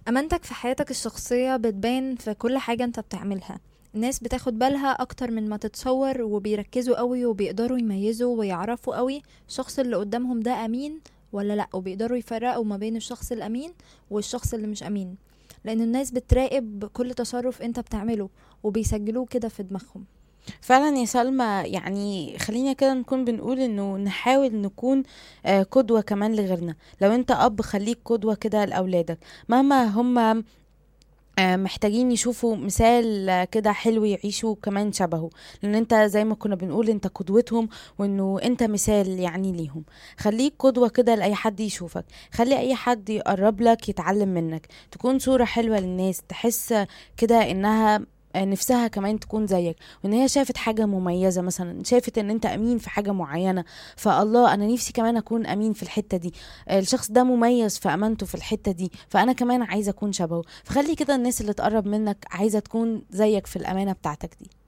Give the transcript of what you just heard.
امانتك في حياتك الشخصية بتبان في كل حاجة انت بتعملها. الناس بتاخد بالها اكتر من ما تتصور، وبيركزوا قوي وبيقدروا يميزوا ويعرفوا قوي الشخص اللي قدامهم ده امين ولا لا، وبيقدروا يفرقوا ما بين الشخص الامين والشخص اللي مش امين، لان الناس بتراقب كل تصرف انت بتعمله وبيسجلوه كده في دماغهم. فعلا يا سلمى، يعني خلينا كده نكون بنقول انه نحاول نكون قدوة كمان لغيرنا. لو انت اب خليك قدوة كده لأولادك، مهما هم محتاجين يشوفوا مثال كده حلو يعيشوا كمان شبهه، لان انت زي ما كنا بنقول انت قدوتهم، وانه انت مثال يعني ليهم. خليك قدوة كده لأي حد يشوفك، خلي اي حد يقرب لك يتعلم منك، تكون صورة حلوة للناس تحس كده انها نفسها كمان تكون زيك، وان هي شافت حاجة مميزة، مثلا شافت ان انت امين في حاجة معينة، فالله انا نفسي كمان اكون امين في الحتة دي، الشخص ده مميز في امانته في الحتة دي، فانا كمان عايزة اكون شبهه. فخلي كده الناس اللي تقرب منك عايزة تكون زيك في الامانة بتاعتك دي.